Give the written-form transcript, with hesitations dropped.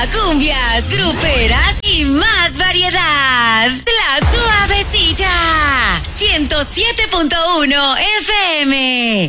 cumbias, gruperas y más variedad. La Suavecita. 107.1 FM.